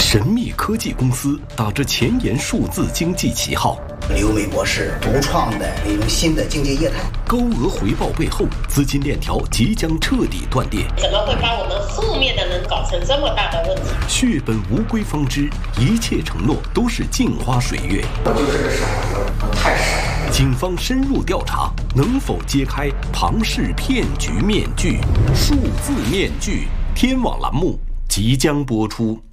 神秘科技公司打着前沿数字经济旗号， 刘梅博士独创的一种新的经济业态， 高额回报背后，资金链条即将彻底断裂。 怎么会把我们负面的人搞成这么大的问题？ 血本无归方知，一切承诺都是镜花水月。 我就是个傻子，太傻了。 警方深入调查，能否揭开庞氏骗局面具？数字面具，天网栏目即将播出。